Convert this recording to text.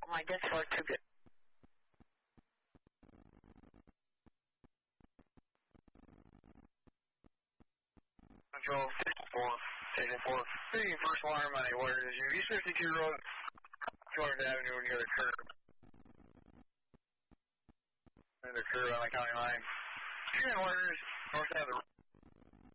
my desk far too good. Control 54, taking 4. Taking first alarm on a wire is you. East 52 Road, 200th Avenue near the curb. Near the curb on the county line. 2 orders, north side of the